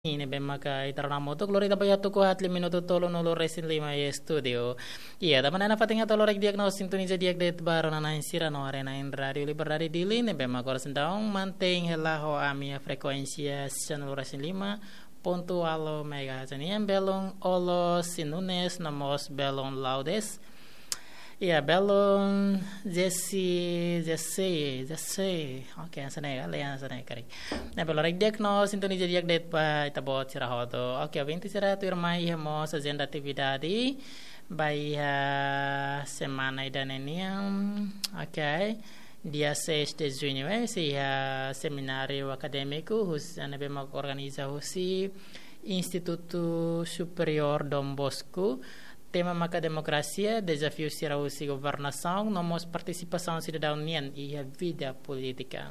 Ini bemaka itarnamo to glori tapaya to ko hatli minuto tolo nolo resin lima ye studio. Iya, taman ana fatinga tolo rek diagnos sintoniza diag det baro na sira no arena in radio liberari dili ne bema kor sendaung manteng hela ho amia frekuensia channel resin lima ponto alo mega janian belong olo sinunes namos belong laudes. Iya, belum Jesse. Oke, sana ya, leyan sana kari. Nah, belum rek dek no sintoni jadi det pa ita bot sira hoto. Oke, vinti sira tu irmai hemos agenda atividade by semana idaneniam. Oke. Dia 6 de junho esse seminário acadêmico, ana bema organiza o Instituto Superior Dom Bosco. Tema maka demokrasia, desafio sirausi governação, nomos participação cidadania e a vida política.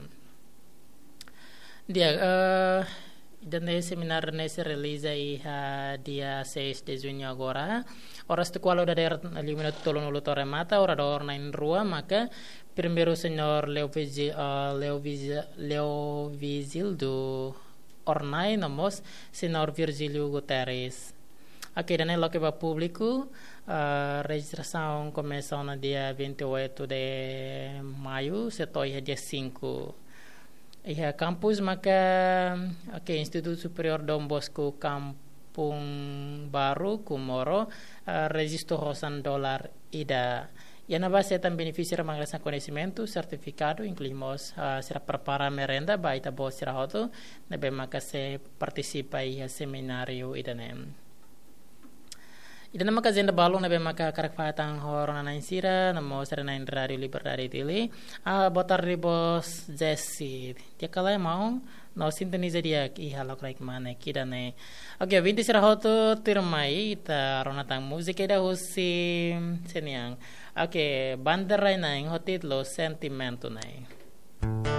Dan seminar nesse realiza dia 6 de junho agora. Horas tu qual da der 5 minutos tolo no lutore mata, ora da orna in rua, maka primeiro senhor Leo Vizil do Ornai, nomos senhor Virgílio Guterres. Aqui dan lo que va público, registração começou no dia 28 de maio, setor dia 5. E a campus maka Instituto Superior Dom Bosco Kampung Baru Kumoro, registro $100 ida. E na base tam beneficiar mangrasa conhecimento, certificado, incluímos será prepara merenda, baita bo será auto, nebe maka se participa e seminário idanem. Ida nama kazenda balu nabe maka karak fatang horona nain sira namo sera nain radio libertari tili botar ribos Jesse dia kala mau no sintoniza dia ki halok raik mane kidane. Oke, vinti sira hoto tirmai ita rona tang musik ida husi seniang. Oke, banderai naing hotit lo sentimento nai.